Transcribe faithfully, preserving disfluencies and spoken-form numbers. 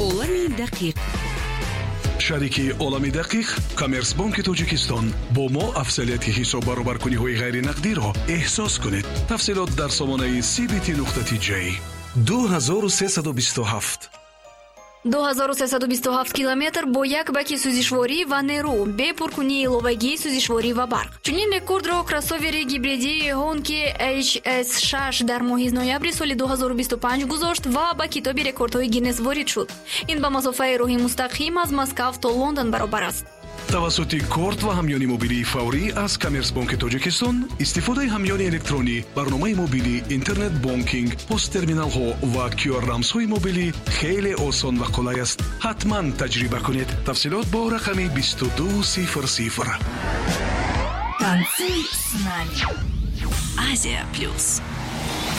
олами дақиқ. шарики олами дақиқ коммерсбанки тоҷикистон бо мо афзалияти ҳисоб баробаркуниҳои ғайринақдиро эҳсос кунед. тафсилот дар сомонаи си би ти нуқтати ҷей. ду ҳазору сесаду бисту ҳафт ду ҳазору сесаду бисту ҳафт километр бо як баки сӯзишворӣ ва нерӯ бе пуркунии иловагии сӯзишворӣ ва барқ. Чунин рекордро кроссовери гибридии Honki эйч эс шаш дар моҳи ноябри соли ду ҳазору бисту панҷ гузошт ва ба китоби рекордҳои Гиннес ворид шуд. Ин ба масофаи роҳи мустақим аз Москав то Лондон баробар аст. тавассути корт ва ҳамёни мобилии фаврӣ аз коммерсбанки тоҷикистон истифодаи ҳамёни электронӣ, барномаи мобилӣ, интернет бонкинг, посттерминалҳо ва кю ар рамзҳои мобилӣ хеле осон ва қулай аст. ҳатман таҷриба кунед. тафсилот бо рақами бисту ду сифр сифр. Танцуй с нами. Азия плюс.